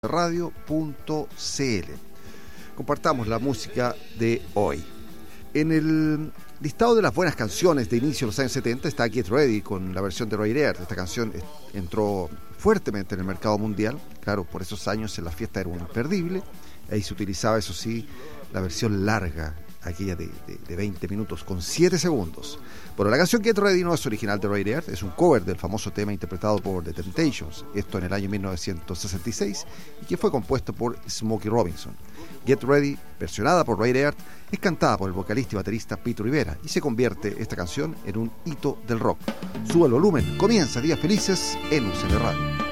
radio.cl. Compartamos la música de hoy. En el listado de las buenas canciones de inicio de los años 70 está Get Ready con la versión de Roy Ayers. Esta canción entró fuertemente en el mercado mundial. Claro, por esos años en la fiesta era un imperdible. Ahí se utilizaba, eso sí, la versión larga, aquella de 20 minutos con 7 segundos. Bueno, la canción Get Ready no es original de Roy Ayers, es un cover del famoso tema interpretado por The Temptations, esto en el año 1966, y que fue compuesto por Smokey Robinson. Get Ready, versionada por Roy Ayers, es cantada por el vocalista y baterista Pete Rivera, y se convierte esta canción en un hito del rock. Sube el volumen, comienza Días Felices en UCB Radio.